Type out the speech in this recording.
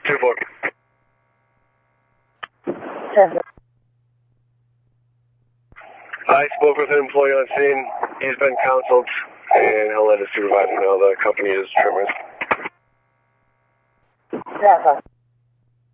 2-4. I spoke with an employee on scene. He's been counseled, and he'll let his supervisor know the company is trimmers. Yeah, sir.